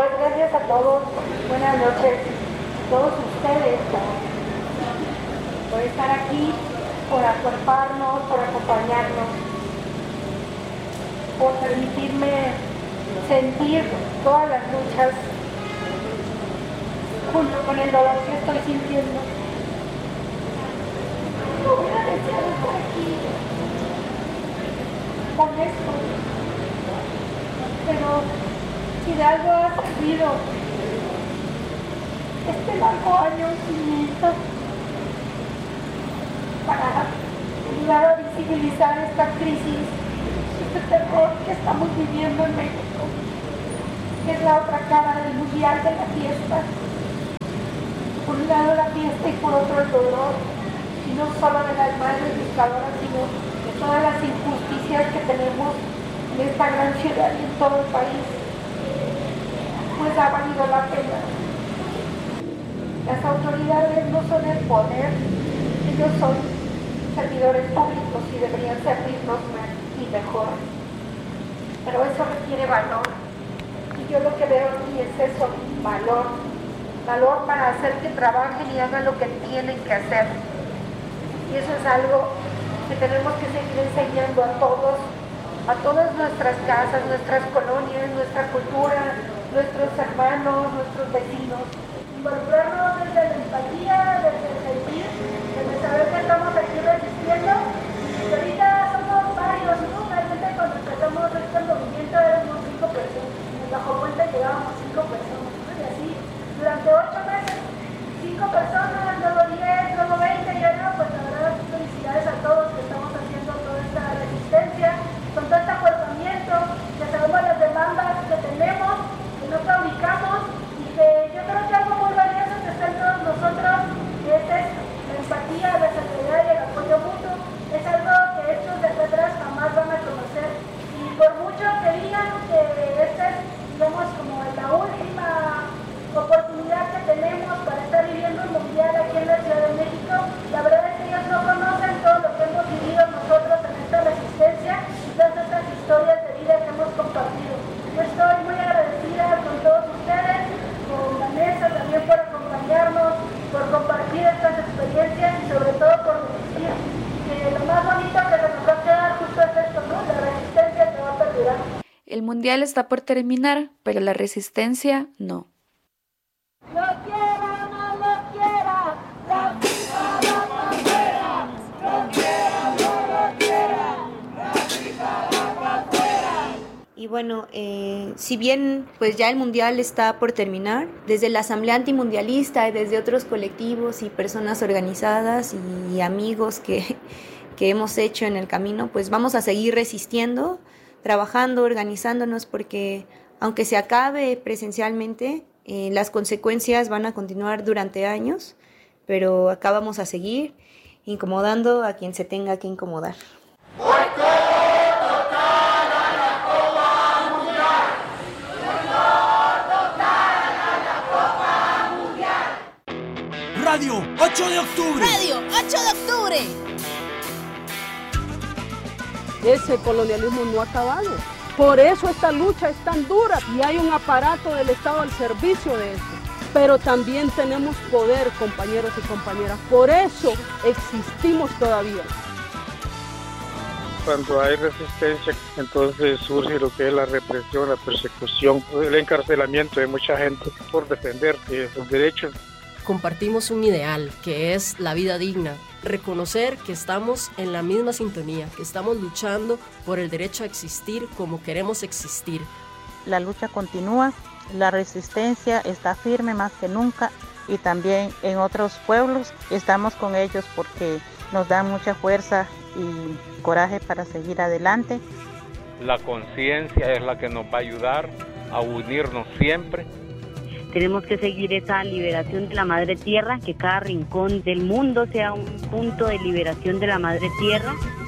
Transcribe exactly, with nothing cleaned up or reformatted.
Pues gracias a todos, buenas noches, todos ustedes por, por estar aquí, por acuerparnos, por acompañarnos, por permitirme sentir todas las luchas junto con el dolor que estoy sintiendo. No hubiera deseado estar aquí con esto, pero si de algo ha servido este largo año sin mi hija para ayudar a visibilizar esta crisis, este terror que estamos viviendo en México, que es la otra cara del mundial de la fiesta. Por un lado la fiesta y por otro el dolor, y no solo de las madres buscadoras, sino de todas las injusticias que tenemos en esta gran ciudad y en todo el país. Pues ha valido la pena. Las autoridades no son el poder, ellos son servidores públicos y deberían servirnos más y mejor. Pero eso requiere valor. Y yo lo que veo aquí es eso, valor. Valor para hacer que trabajen y hagan lo que tienen que hacer. Y eso es algo que tenemos que seguir enseñando a todos, a todas nuestras casas, nuestras colonias, nuestra cultura, nuestros hermanos, nuestros vecinos. Involucrarnos desde la empatía, desde el sentir, desde saber que estamos aquí resistiendo. Y ahorita somos varios, ¿no? Realmente cuando empezamos este movimiento éramos cinco personas. En Bajo Puente llegábamos cinco personas, ¿no? Y así, durante ocho meses, cinco personas, luego diez, luego veinte, y ahora, pues la verdad, felicidades a todos que estamos haciendo toda esta resistencia, con todo este acuerpamiento, que sabemos las demandas que tenemos, que no fabricamos, y que yo creo que algo muy valioso que está en todos nosotros, que es esto, la empatía, la solidaridad y el apoyo mutuo, es algo que estos de atrás jamás van a conocer. Y por mucho que digan que esta es, digamos, como la última oportunidad que tenemos para estar viviendo un mundial aquí en la Ciudad de México, la verdad es que ellos no conocen todo lo que hemos vivido nosotros en esta resistencia y todas estas historias de vida que hemos compartido. Yo estoy muy agradecida con todos ustedes, con Vanessa también por acompañarnos, por compartir estas experiencias y sobre todo por decir que lo más bonito que nos va a quedar justo es esto, ¿no? La resistencia que va a perdurar. El mundial está por terminar, pero la resistencia no. ¡Lo quiera, no lo quiera! ¡La FIFA va para afuera! ¡Lo quiera, no lo quiera! ¡La FIFA va para afuera! Y bueno, eh, si bien pues ya el mundial está por terminar, desde la Asamblea Antimundialista y desde otros colectivos y personas organizadas y amigos que, que hemos hecho en el camino, pues vamos a seguir resistiendo, trabajando, organizándonos, porque aunque se acabe presencialmente, Eh, las consecuencias van a continuar durante años, pero acá vamos a seguir incomodando a quien se tenga que incomodar. Radio ocho de octubre. Radio ocho de octubre. Ese colonialismo no ha acabado. Por eso esta lucha es tan dura y hay un aparato del Estado al servicio de eso. Pero también tenemos poder, compañeros y compañeras. Por eso existimos todavía. Cuando hay resistencia, entonces surge lo que es la represión, la persecución, el encarcelamiento de mucha gente por defender sus derechos. Compartimos un ideal, que es la vida digna. Reconocer que estamos en la misma sintonía, que estamos luchando por el derecho a existir como queremos existir. La lucha continúa, la resistencia está firme más que nunca y también en otros pueblos estamos con ellos porque nos dan mucha fuerza y coraje para seguir adelante. La conciencia es la que nos va a ayudar a unirnos siempre. Tenemos que seguir esa liberación de la madre tierra, que cada rincón del mundo sea un punto de liberación de la madre tierra.